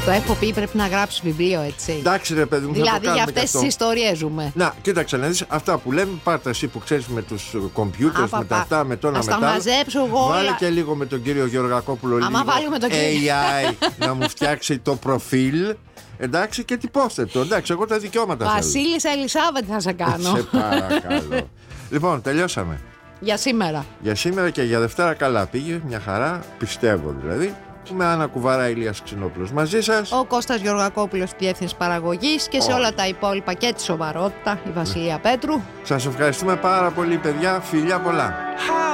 Το έχω πει, πρέπει να γράψει βιβλίο, έτσι. Εντάξει, ρε παιδί μου, δηλαδή για αυτές τις ιστορίες ζούμε. Να, κοίταξε να δεις, αυτά που λέμε, πάρτα εσύ που ξέρεις με τους κομπιούτερς, με τα αυτά, με το ένα μετά. Να τα μαζέψω εγώ. Βάλε και λίγο με τον κύριο Γεωργακόπουλο, λίγο βάλουμε τον AI να μου φτιάξει το προφίλ. Εντάξει, και τυπώστε το. Εντάξει, εγώ τα δικαιώματα θέλω. Βασίλισσα Ελισάβετ θα σε κάνω. Σε παρακαλώ. Λοιπόν, τελειώσαμε. Για σήμερα. Για σήμερα και για Δευτέρα καλά πήγε, μια χαρά, πιστεύω δηλαδή. Με Άννα Κουβαρά, Ηλίας Ξινόπουλος μαζί σας. Ο Κώστας Γεωργακόπουλος, διεύθυνση παραγωγής, και σε όλα τα υπόλοιπα και τη σοβαρότητα η Βασιλεία Πέτρου. Σας ευχαριστούμε πάρα πολύ, παιδιά. Φιλιά πολλά.